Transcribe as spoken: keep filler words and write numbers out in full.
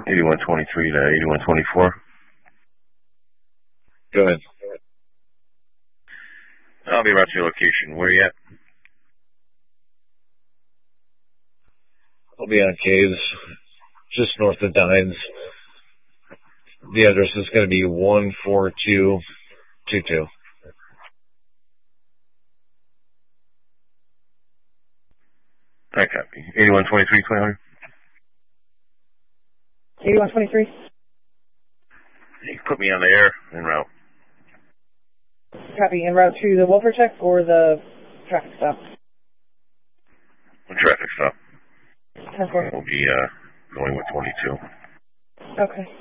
eighty-one twenty-three to eighty-one twenty-four. Go ahead. I'll be right to your location. Where you at? I'll be on Caves, just north of Dines. The address is going to be one four two two two. I copy. eighty-one twenty-three, twenty hundred. eighty-one twenty-three. You can put me on the air en route. Copy. En route to the welfare check or the traffic stop? The traffic stop. ten four. We'll be uh, going with twenty-two. Okay.